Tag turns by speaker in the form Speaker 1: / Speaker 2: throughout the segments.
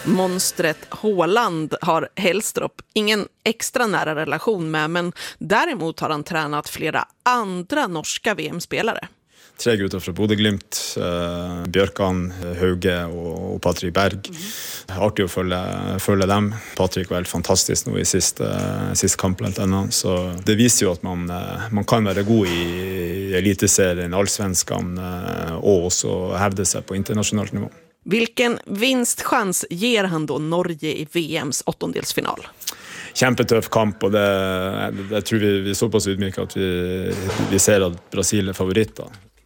Speaker 1: Monstret Haaland har Hellstrup ingen extra nära relation med, men däremot har han tränat flera andra norska VM-spelare.
Speaker 2: 3 gutter fra Bodø/Glimt, Bjørkan, Hauge og Patrick Berg. Artig å følge dem. Patrick var helt fantastisk nå i siste kamp blant annet. Så det viser jo at man kan være god i eliteserien, allsvenskan, og også hevde seg på internationellt nivå.
Speaker 1: Vilken vinstchans ger han då Norge i VMs åttondelsfinal?
Speaker 2: Kjempetøff kamp, og det tror vi så pass ydmyke at vi ser at Brasil är favoritter.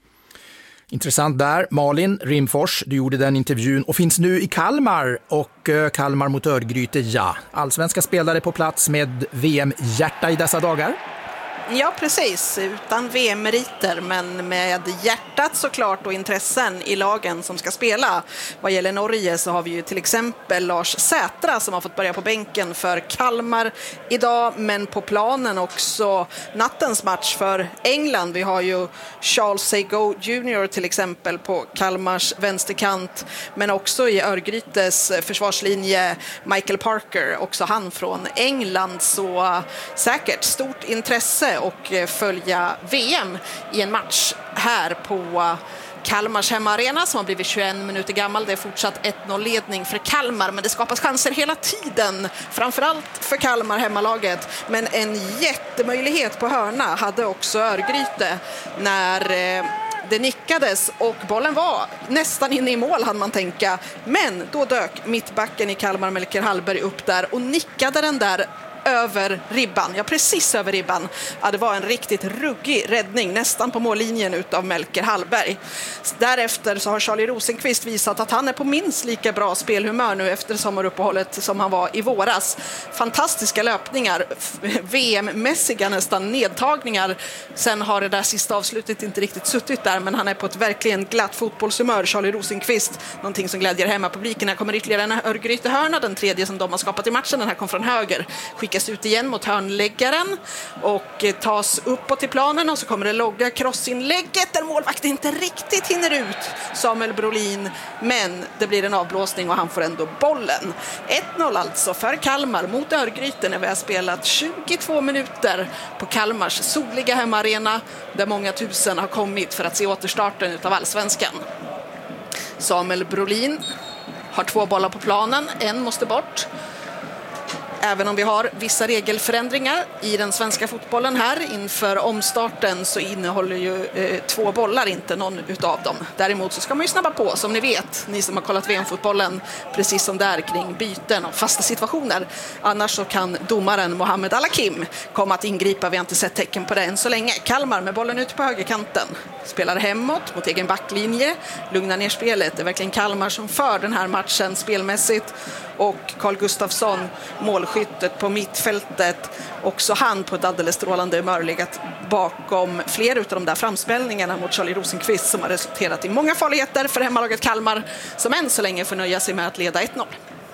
Speaker 3: Intressant där. Malin Rimfors, du gjorde den intervjun och finns nu i Kalmar, och Kalmar mot Örgryte, ja. Allsvenska spelare på plats med VM-hjärta i dessa dagar.
Speaker 1: Ja, precis. Utan VM-meriter, men med hjärtat såklart och intressen i lagen som ska spela. Vad gäller Norge så har vi ju till exempel Lars Sätra som har fått börja på bänken för Kalmar idag, men på planen också nattens match för England. Vi har ju Charles Sego Jr. till exempel på Kalmars vänsterkant, men också i Örgrytes försvarslinje Michael Parker, också han från England. Så säkert stort intresse och följa VM i en match här på Kalmars hemmaarena som har blivit 21 minuter gammal. Det är fortsatt 1-0-ledning för Kalmar, men det skapas chanser hela tiden, framförallt för Kalmar hemmalaget. Men en jättemöjlighet på hörna hade också Örgryte när det nickades och bollen var nästan inne i mål, hann man tänka. Men då dök mittbacken i Kalmar, Melker Hallberg, upp där och nickade den där över ribban, ja precis över ribban. Ja, det var en riktigt ruggig räddning nästan på mållinjen utav Melker Hallberg. Därefter så har Charlie Rosenqvist visat att han är på minst lika bra spelhumör nu efter sommaruppehållet som han var i våras. Fantastiska löpningar, VM-mässiga nästan nedtagningar. Sen har det där sista avslutet inte riktigt suttit där, men han är på ett verkligen glatt fotbollshumör, Charlie Rosenqvist. Någonting som glädjer hemma publiken. Här kommer ytterligare en Örgryte-hörna, den tredje som de har skapat i matchen. Den här kom från höger, skickas ut igen mot hörnläggaren och tas uppåt i planen, och så kommer det låga crossinlägget där målvakten inte riktigt hinner ut, Samuel Brolin, men det blir en avblåsning och han får ändå bollen. 1-0 alltså för Kalmar mot Örgryte när vi har spelat 22 minuter på Kalmars soliga hemmaarena där många tusen har kommit för att se återstarten utav allsvenskan. Samuel Brolin har 2 bollar på planen, en måste bort. Även om vi har vissa regelförändringar i den svenska fotbollen här inför omstarten, så innehåller ju 2 bollar inte någon utav dem. Däremot så ska man ju snabba på, som ni vet, ni som har kollat VM-fotbollen, precis som där kring byten och fasta situationer. Annars så kan domaren Mohamed Al-Hakim komma att ingripa. Vi har inte sett tecken på det än så länge. Kalmar med bollen ut på högerkanten. Spelar hemåt mot egen backlinje. Lugnar ner spelet. Det är verkligen Kalmar som för den här matchen spelmässigt. Och Carl Gustafsson, målskyttet på mittfältet, också han på ett alldeles strålande humör, legat bakom flera av de där framspelningarna mot Charlie Rosenqvist som har resulterat i många farligheter för hemmalaget Kalmar, som än så länge får nöja sig med att leda 1-0.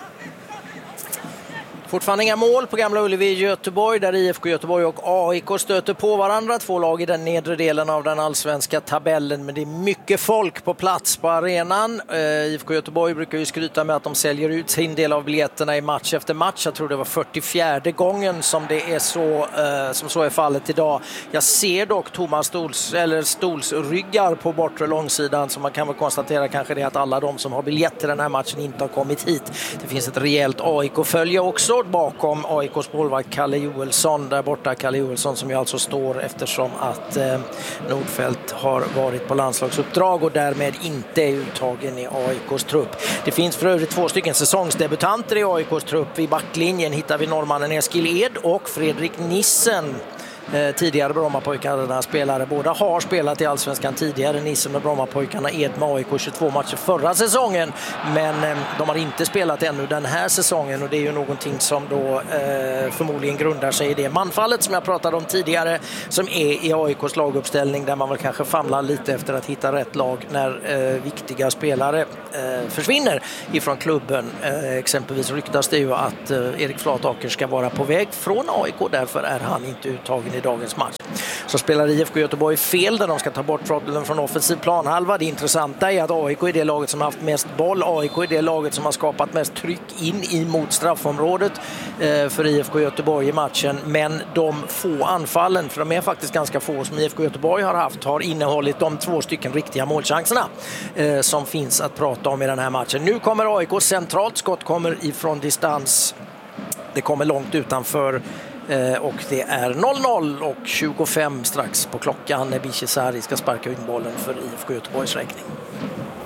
Speaker 4: Fortfarande inga mål på Gamla Ullevi i Göteborg, där IFK Göteborg och AIK stöter på varandra. 2 lag i den nedre delen av den allsvenska tabellen, men det är mycket folk på plats på arenan. IFK Göteborg brukar ju skryta med att de säljer ut sin del av biljetterna i match efter match. Jag tror det var 44:e gången som det är som så är fallet idag. Jag ser dock Thomas stolsryggar på bortre långsidan, så man kan väl konstatera kanske det att alla de som har biljett till den här matchen inte har kommit hit. Det finns ett rejält AIK-följe också bakom AIKs målvakt Kalle Joelsson där borta. Kalle Joelsson som ju alltså står eftersom att Nordfeldt har varit på landslagsuppdrag och därmed inte är uttagen i AIKs trupp. Det finns för övrigt 2 stycken säsongsdebutanter i AIKs trupp. Vid backlinjen hittar vi norrmannen Eskil Ed och Fredrik Nissen. Tidigare Brommapojkarna spelare. Båda har spelat i allsvenskan tidigare. Nissen med Brommapojkarna, Ed med AIK 22 matcher förra säsongen. Men de har inte spelat ännu den här säsongen, och det är ju någonting som då förmodligen grundar sig i det manfallet som jag pratade om tidigare, som är i AIKs laguppställning, där man väl kanske famlar lite efter att hitta rätt lag när viktiga spelare försvinner ifrån klubben. Exempelvis ryktas det ju att Erik Flataker ska vara på väg från AIK, därför är han inte uttagen i dagens match. så spelar IFK Göteborg fel där de ska ta bort Frottelen från offensiv planhalva. Det intressanta är att AIK är det laget som har haft mest boll. AIK är det laget som har skapat mest tryck in mot straffområdet för IFK Göteborg i matchen. Men de få anfallen, för de är faktiskt ganska få, som IFK Göteborg har haft, har innehållit de 2 stycken riktiga målchanserna som finns att prata om i den här matchen. Nu kommer AIK centralt, skott kommer ifrån distans. Det kommer långt utanför och det är 0-0 och 25 strax på klockan när Bishesari ska sparka in bollen för IFK Göteborgs räkning.